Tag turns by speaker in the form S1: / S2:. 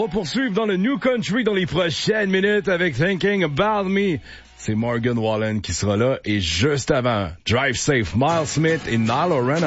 S1: va poursuivre dans le New Country dans les prochaines minutes avec Thinking About Me. C'est Morgan Wallen qui sera là. Et juste avant, Drive Safe, Miles Smith et Niall Horan.